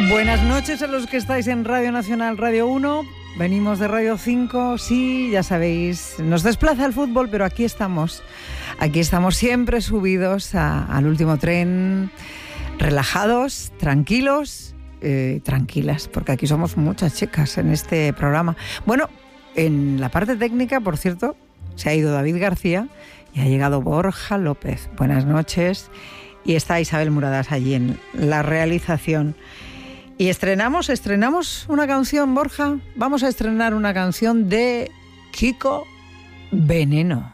Buenas noches a los que estáis en Radio Nacional, Radio 1. Venimos de Radio 5, sí, ya sabéis, nos desplaza el fútbol, pero aquí estamos siempre subidos al último tren, relajados, tranquilos, tranquilas, porque aquí somos muchas chicas en este programa. Bueno, en la parte técnica, por cierto, se ha ido David García y ha llegado Borja López. Buenas noches. Y está Isabel Muradas allí en la realización. Y estrenamos una canción, Borja. Vamos a estrenar una canción de Kiko Veneno.